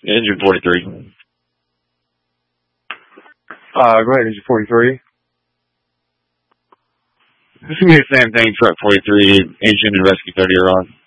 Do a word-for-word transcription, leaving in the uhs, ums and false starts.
Engine forty-three. Uh, go ahead, engine forty-three. This is going to be the same thing, truck forty-three, engine and rescue thirty are on.